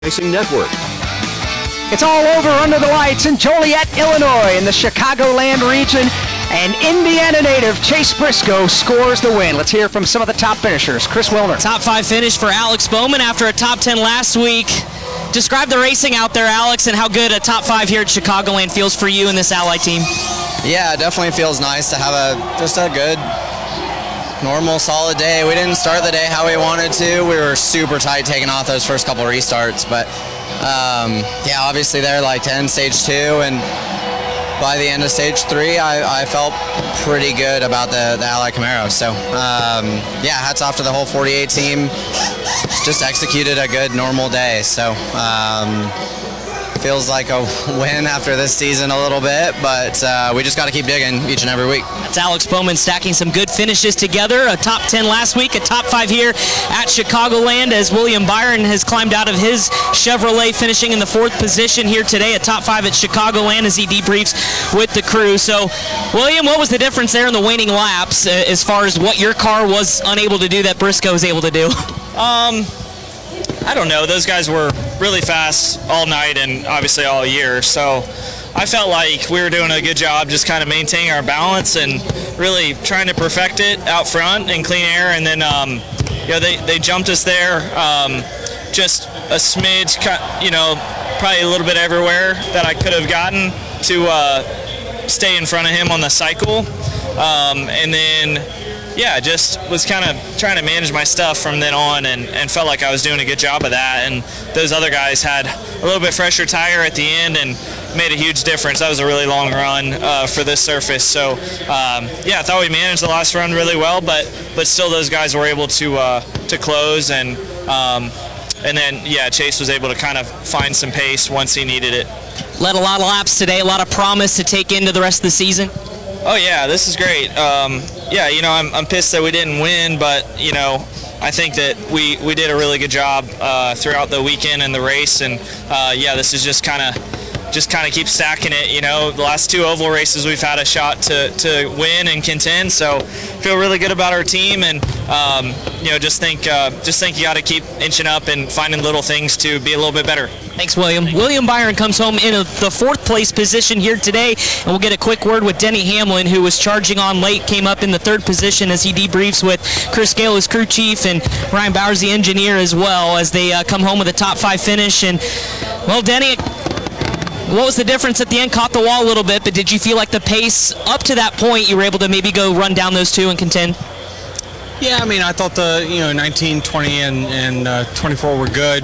Racing Network. It's all over under the lights in Joliet, Illinois, in the Chicagoland region. And Indiana native Chase Briscoe scores the win. Let's hear from some of the top finishers. Chris Wilner. Top 5 finish for Alex Bowman after a top 10 last week. Describe the racing out there, Alex, and how good a top 5 here at Chicagoland feels for you and this Ally team. Yeah, it definitely feels nice to have just a good, normal, solid day. We didn't start the day how we wanted to. We were super tight taking off those first couple restarts, but yeah, obviously they're like 10 stage 2, and by the end of stage 3, I felt pretty good about the Ally Camaro. So yeah, hats off to the whole 48 team. Just executed a good normal day. So feels like a win after this season a little bit, but we just got to keep digging each and every week. That's Alex Bowman stacking some good finishes together. A top 10 last week, a top 5 here at Chicagoland, as William Byron has climbed out of his Chevrolet, finishing in the 4th position here today. A top 5 at Chicagoland as he debriefs with the crew. So, William, what was the difference there in the waning laps as far as what your car was unable to do that Briscoe was able to do? I don't know. Those guys were really fast all night and obviously all year. So I felt like we were doing a good job just kind of maintaining our balance and really trying to perfect it out front in clean air. And then, you know, they jumped us there just a smidge, you know, probably a little bit everywhere that I could have gotten to stay in front of him on the cycle. And then, yeah, just was kind of trying to manage my stuff from then on and felt like I was doing a good job of that. And those other guys had a little bit fresher tire at the end and made a huge difference. That was a really long run for this surface. So, yeah, I thought we managed the last run really well, but still those guys were able to close. And then, yeah, Chase was able to kind of find some pace once he needed it. Led a lot of laps today, a lot of promise to take into the rest of the season. Oh yeah, this is great. Yeah, you know, I'm pissed that we didn't win, but you know, I think that we did a really good job throughout the weekend and the race, and yeah, this is just kind of keep stacking it. You know, the last 2 oval races we've had a shot to win and contend, so feel really good about our team, and you know, just think you got to keep inching up and finding little things to be a little bit better. Thanks, William. William Byron comes home in the 4th place position here today, and we'll get a quick word with Denny Hamlin, who was charging on late, came up in the 3rd position as he debriefs with Chris Gale, his crew chief, and Ryan Bowers, the engineer, as well, as they come home with a top 5 finish. And, well, Denny, what was the difference at the end? Caught the wall a little bit, but did you feel like the pace up to that point you were able to maybe go run down those 2 and contend? Yeah, I mean, I thought the 19, 20, and 24 were good.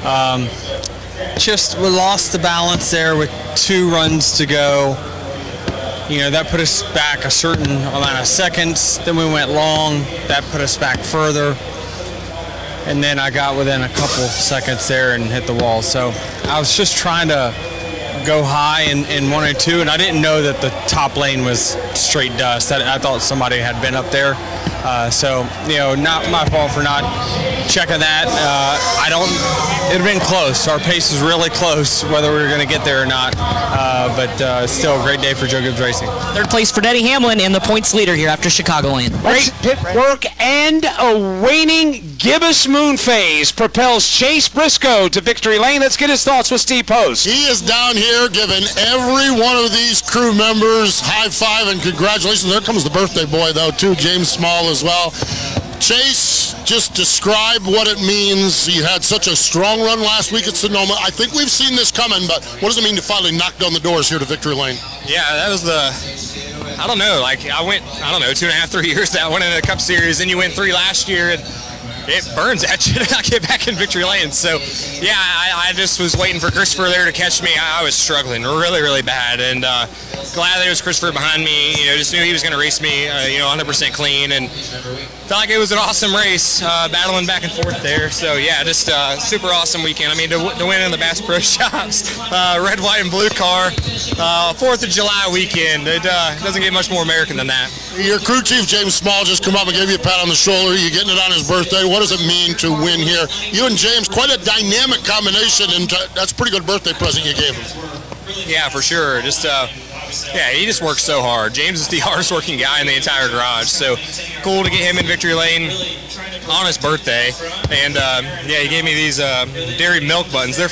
Just we lost the balance there with 2 runs to go. You know, that put us back a certain amount of seconds. Then we went long. That put us back further. And then I got within a couple seconds there and hit the wall. So I was just trying to go high in 1 and 2, and I didn't know that the top lane was straight dust. I thought somebody had been up there. So, you know, not my fault for not checking that. It had been close. Our pace was really close, whether we were going to get there or not. But still a great day for Joe Gibbs Racing. 3rd place for Denny Hamlin and the points leader here after Chicagoland. Great pit work, and a waning gibbous moon phase propels Chase Briscoe to victory lane. Let's get his thoughts with Steve Post. He is down here giving every one of these crew members high five and congratulations. There comes the birthday boy, though, too, James Small as well. Chase, just describe what it means. You had such a strong run last week at Sonoma. I think we've seen this coming, but what does it mean to finally knock down the doors here to victory lane? Yeah, that was I don't know, like I went, 2.5, 3 years that went in the Cup Series, and you went 3 last year, and it burns at you to get back in victory lane. So, yeah, I just was waiting for Christopher there to catch me. I was struggling really, really bad, and glad that it was Christopher behind me. You know, just knew he was going to race me, 100% clean, and felt like it was an awesome race, battling back and forth there. So, yeah, just super awesome weekend. I mean, to win in the Bass Pro Shops, red, white, and blue car, 4th of July weekend. It doesn't get much more American than that. Your crew chief, James Small, just come up and gave you a pat on the shoulder. You're getting it on his birthday. What does it mean to win here? You and James, quite a dynamic combination, and that's a pretty good birthday present you gave him. Yeah, for sure. Just yeah, he just works so hard. James is the hardest working guy in the entire garage. So cool to get him in victory lane on his birthday. And yeah, he gave me these dairy milk buttons. They're